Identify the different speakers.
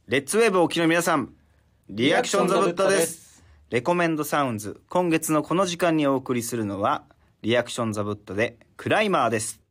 Speaker 1: レッツウェーブお聞きの皆さん、リアクションザブッダです。レコメンドサウンズ、今月のこの時間にお送りするのはリアクションザブッダでクライマーです。